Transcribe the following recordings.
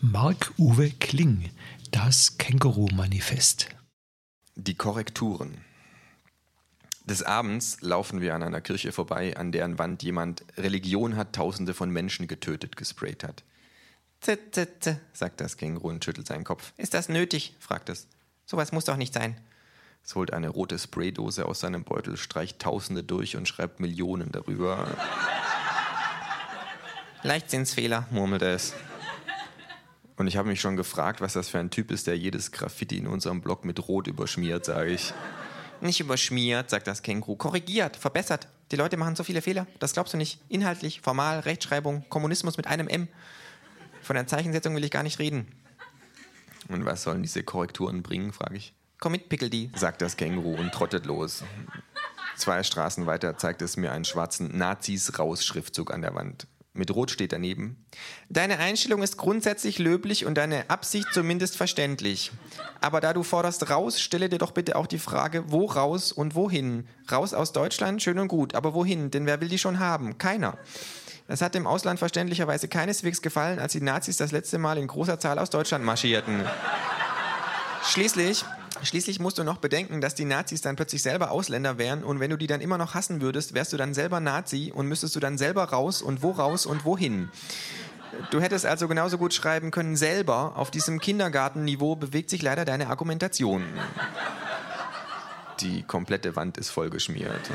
Marc-Uwe Kling, das Känguru-Manifest. Die Korrekturen. Des Abends laufen wir an einer Kirche vorbei, an deren Wand jemand "Religion hat Tausende von Menschen getötet" gesprayt hat. Zit, zit, zit, sagt das Känguru und schüttelt seinen Kopf. Ist das nötig? Fragt es. Sowas muss doch nicht sein. Es holt eine rote Spraydose aus seinem Beutel, streicht Tausende durch und schreibt Millionen darüber. Leichtsinnsfehler, murmelt es. Und ich habe mich schon gefragt, was das für ein Typ ist, der jedes Graffiti in unserem Blog mit Rot überschmiert, sage ich. Nicht überschmiert, sagt das Känguru. Korrigiert, verbessert. Die Leute machen so viele Fehler. Das glaubst du nicht. Inhaltlich, formal, Rechtschreibung, Kommunismus mit einem M. Von der Zeichensetzung will ich gar nicht reden. Und was sollen diese Korrekturen bringen, frage ich. Komm mit, Pickel-die, sagt das Känguru und trottet los. 2 Straßen weiter zeigt es mir einen schwarzen Nazis-Raus-Schriftzug an der Wand. Mit Rot steht daneben: Deine Einstellung ist grundsätzlich löblich und deine Absicht zumindest verständlich. Aber da du forderst raus, stelle dir doch bitte auch die Frage, wo raus und wohin? Raus aus Deutschland, schön und gut, aber wohin? Denn wer will die schon haben? Keiner. Es hat dem Ausland verständlicherweise keineswegs gefallen, als die Nazis das letzte Mal in großer Zahl aus Deutschland marschierten. Schließlich musst du noch bedenken, dass die Nazis dann plötzlich selber Ausländer wären und wenn du die dann immer noch hassen würdest, wärst du dann selber Nazi und müsstest du dann selber raus und wohin. Du hättest also genauso gut schreiben können, selber. Auf diesem Kindergartenniveau bewegt sich leider deine Argumentation. Die komplette Wand ist vollgeschmiert.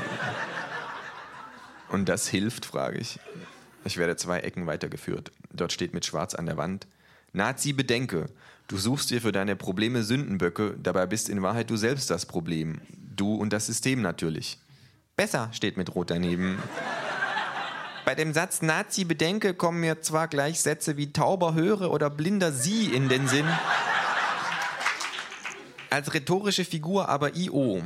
Und das hilft, frage ich. Ich werde 2 Ecken weitergeführt. Dort steht mit Schwarz an der Wand: Nazi, bedenke, du suchst dir für deine Probleme Sündenböcke, dabei bist in Wahrheit du selbst das Problem. Du und das System natürlich. Besser, steht mit Rot daneben. Bei dem Satz Nazi, bedenke kommen mir zwar gleich Sätze wie Tauber höre oder blinder sieh in den Sinn. Als rhetorische Figur aber I.O.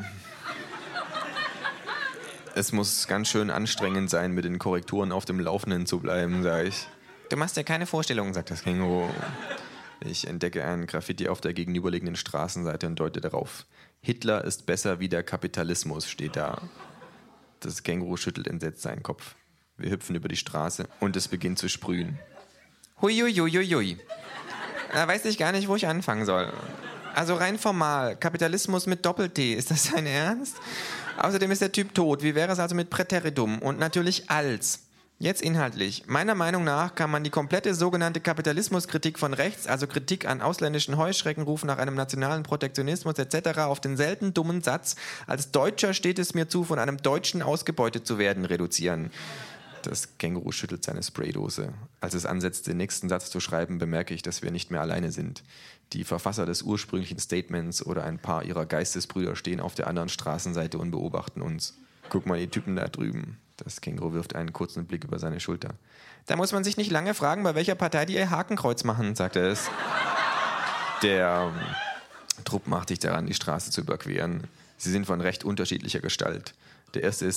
Es muss ganz schön anstrengend sein, mit den Korrekturen auf dem Laufenden zu bleiben, sage ich. Du machst dir keine Vorstellungen, sagt das Känguru. Ich entdecke ein Graffiti auf der gegenüberliegenden Straßenseite und deute darauf: Hitler ist besser wie der Kapitalismus, steht da. Das Känguru schüttelt entsetzt seinen Kopf. Wir hüpfen über die Straße und es beginnt zu sprühen. Huiuiuiui. Da weiß ich gar nicht, wo ich anfangen soll. Also rein formal, Kapitalismus mit Doppel-T, ist das dein Ernst? Außerdem ist der Typ tot. Wie wäre es also mit Präteritum? Und natürlich als. Jetzt inhaltlich. Meiner Meinung nach kann man die komplette sogenannte Kapitalismuskritik von rechts, also Kritik an ausländischen Heuschrecken, Ruf nach einem nationalen Protektionismus etc. auf den selten dummen Satz: Als Deutscher steht es mir zu, von einem Deutschen ausgebeutet zu werden, reduzieren. Das Känguru schüttelt seine Spraydose. Als es ansetzt, den nächsten Satz zu schreiben, bemerke ich, dass wir nicht mehr alleine sind. Die Verfasser des ursprünglichen Statements oder ein paar ihrer Geistesbrüder stehen auf der anderen Straßenseite und beobachten uns. Guck mal, die Typen da drüben. Das Känguru wirft einen kurzen Blick über seine Schulter. Da muss man sich nicht lange fragen, bei welcher Partei die ihr Hakenkreuz machen, sagt er es. Der Trupp macht sich daran, die Straße zu überqueren. Sie sind von recht unterschiedlicher Gestalt. Der erste ist